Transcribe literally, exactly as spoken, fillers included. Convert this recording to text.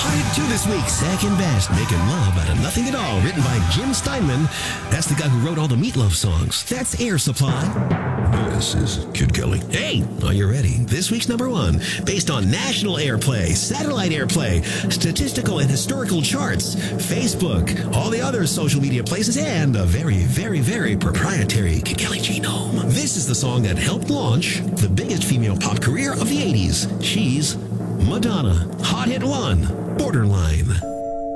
Part two this week, Second Best, Making Love Out of Nothing at All, written by Jim Steinman. That's the guy who wrote all the Meatloaf songs. That's Air Supply. This is Kid Kelly. Hey, are you ready? This week's number one, based on national airplay, satellite airplay, statistical and historical charts, Facebook, all the other social media places, and a very, very, very proprietary Kid Kelly genome. This is the song that helped launch the biggest female pop career of the eighties. She's Madonna. Hot hit one, Borderline.